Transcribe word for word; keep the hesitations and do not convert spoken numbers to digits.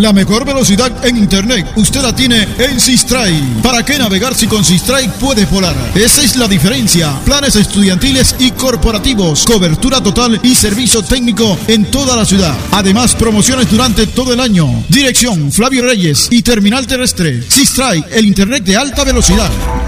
La mejor velocidad en internet usted la tiene en Sistrike. ¿Para qué navegar si con Sistrike puedes volar? Esa es la diferencia. Planes estudiantiles y corporativos, cobertura total y servicio técnico en toda la ciudad. Además, promociones durante todo el año. Dirección Flavio Reyes y Terminal Terrestre. Sistrike, el internet de alta velocidad.